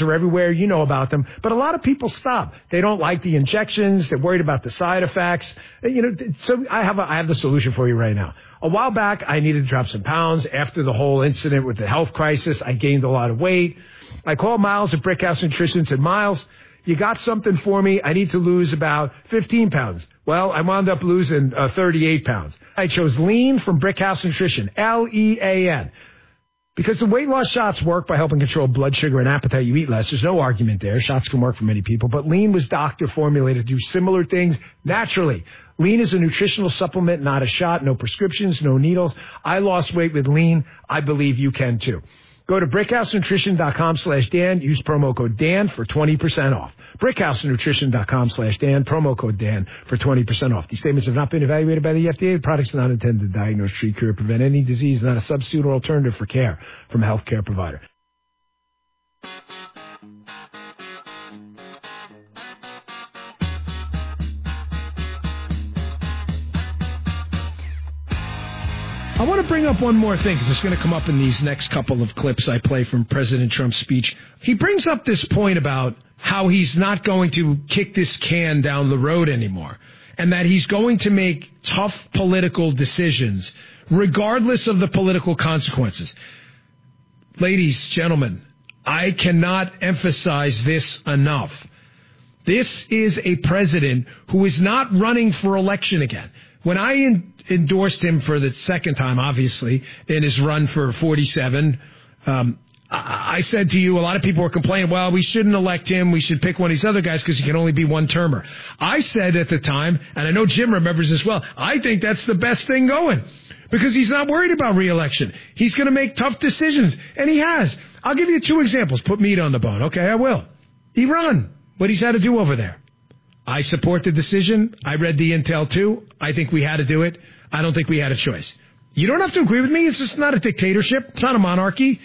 are everywhere. You know about them. But a lot of people stop. They don't like the injections. They're worried about the side effects. So I have the solution for you right now. A while back, I needed to drop some pounds. After the whole incident with the health crisis, I gained a lot of weight. I called Miles at Brickhouse Nutrition and said, Miles, you got something for me? I need to lose about 15 pounds. Well, I wound up losing 38 pounds. I chose Lean from Brickhouse Nutrition, Lean. Because the weight loss shots work by helping control blood sugar and appetite. You eat less. There's no argument there. Shots can work for many people. But Lean was doctor formulated to do similar things naturally. Lean is a nutritional supplement, not a shot. No prescriptions, no needles. I lost weight with Lean. I believe you can too. Go to brickhousenutrition.com/Dan. Use promo code Dan for 20% off. brickhousenutrition.com/Dan. Promo code Dan for 20% off. These statements have not been evaluated by the FDA. The products are not intended to diagnose, treat, cure, prevent any disease. Not a substitute or alternative for care from a healthcare provider. I want to bring up one more thing because it's going to come up in these next couple of clips I play from President Trump's speech. He brings up this point about how he's not going to kick this can down the road anymore and that he's going to make tough political decisions regardless of the political consequences. Ladies, gentlemen, I cannot emphasize this enough. This is a president who is not running for election again. When I endorsed him for the second time, obviously, in his run for 47, I said to you, a lot of people were complaining, well, we shouldn't elect him. We should pick one of these other guys because he can only be one-termer. I said at the time, and I know Jim remembers as well, I think that's the best thing going because he's not worried about re-election. He's going to make tough decisions, and he has. I'll give you two examples. Put meat on the bone. Okay, I will. Iran, what he's had to do over there. I support the decision. I read the intel, too. I think we had to do it. I don't think we had a choice. You don't have to agree with me. It's just not a dictatorship. It's not a monarchy.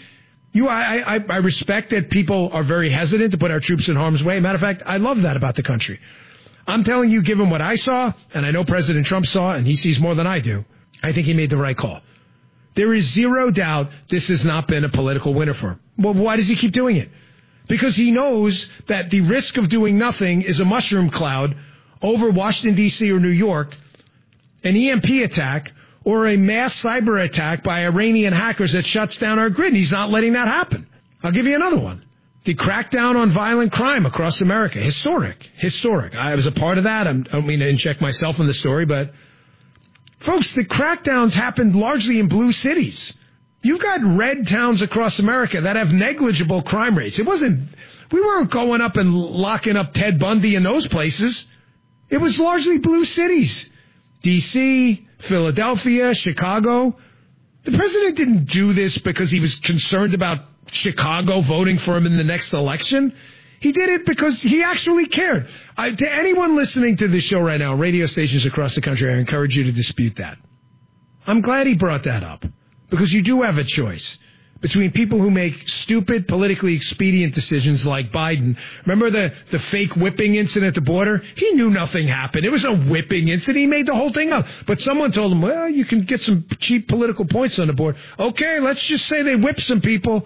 I respect that people are very hesitant to put our troops in harm's way. Matter of fact, I love that about the country. I'm telling you, given what I saw, and I know President Trump saw, and he sees more than I do, I think he made the right call. There is zero doubt this has not been a political winner for him. Well, why does he keep doing it? Because he knows that the risk of doing nothing is a mushroom cloud over Washington, D.C. or New York, an EMP attack, or a mass cyber attack by Iranian hackers that shuts down our grid. And he's not letting that happen. I'll give you another one. The crackdown on violent crime across America. Historic. I was a part of that. I don't mean to inject myself in the story, but folks, the crackdowns happened largely in blue cities. You've got red towns across America that have negligible crime rates. We weren't going up and locking up Ted Bundy in those places. It was largely blue cities. D.C., Philadelphia, Chicago. The president didn't do this because he was concerned about Chicago voting for him in the next election. He did it because he actually cared. To anyone listening to this show right now, radio stations across the country, I encourage you to dispute that. I'm glad he brought that up. Because you do have a choice between people who make stupid, politically expedient decisions like Biden. Remember the fake whipping incident at the border? He knew nothing happened. It was a whipping incident. He made the whole thing up. But someone told him, well, you can get some cheap political points on the board. Okay, let's just say they whipped some people.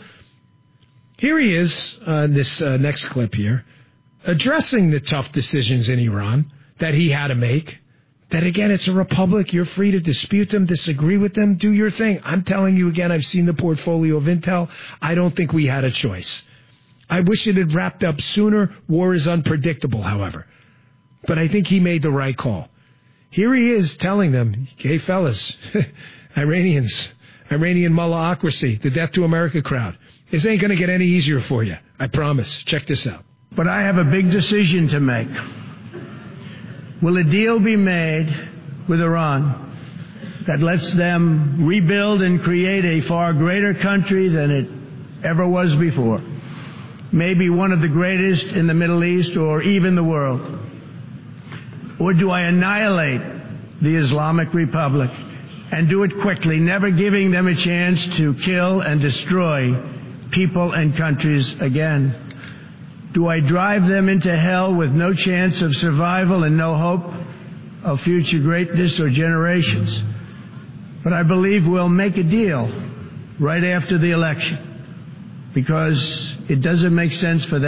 Here he is, this next clip here, addressing the tough decisions in Iran that he had to make. That, again, it's a republic. You're free to dispute them, disagree with them, do your thing. I'm telling you again, I've seen the portfolio of intel. I don't think we had a choice. I wish it had wrapped up sooner. War is unpredictable, however. But I think he made the right call. Here he is telling them, hey, fellas, Iranian mullahocracy, the death to America crowd. This ain't going to get any easier for you. I promise. Check this out. But I have a big decision to make. Will a deal be made with Iran that lets them rebuild and create a far greater country than it ever was before? Maybe one of the greatest in the Middle East or even the world. Or do I annihilate the Islamic Republic and do it quickly, never giving them a chance to kill and destroy people and countries again? Do I drive them into hell with no chance of survival and no hope of future greatness or generations? But I believe we'll make a deal right after the election because it doesn't make sense for them